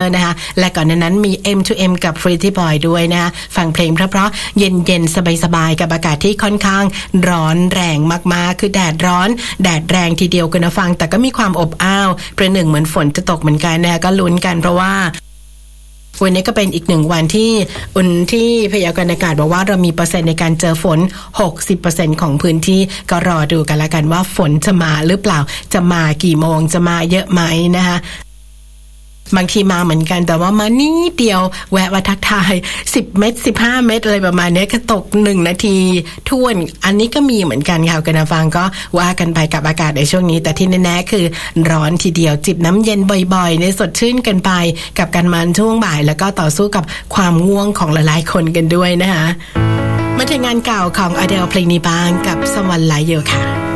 นะคะและก่อนนั้นมี M2M กับ Pretty Boy ด้วยนะคะฟังเพลงเพราะๆเย็นๆสบายๆกับอากาศที่ค่อนข้างร้อนแรงมากๆคือแดดร้อนแดดแรงทีเดียวคุณผู้ฟังแต่ก็มีความอบอ้าวประหนึ่งเหมือนฝนจะตกเหมือนกันนะคะก็ลุ้นกันเพราะว่าวันนี้ก็เป็นอีก1วันที่พยากรณ์อากาศบอกว่าเรามีเปอร์เซ็นต์ในการเจอฝน 60% ของพื้นที่ก็รอดูกันละกันว่าฝนจะมาหรือเปล่าจะมากี่โมงจะมาเยอะไหมนะคะบางทีมาเหมือนกันแต่ว่ามานิดเดียวแวะมาทักทาย10 เม็ด15 เม็ดอะไรประมาณนี้ก็ตก1 นาทีท่วนอันนี้ก็มีเหมือนกันค่ะคุณผู้ฟังก็ว่ากันไปกับอากาศในช่วงนี้แต่ที่แน่ๆคือร้อนทีเดียวจิบน้ำเย็นบ่อยๆในสดชื่นกันไปกับการมาช่วงบ่ายแล้วก็ต่อสู้กับความง่วงของหลายๆคนกันด้วยนะคะมาถึงงานเก่าของ Adele เพลงนี้บ้างกับ Someone Like You ค่ะ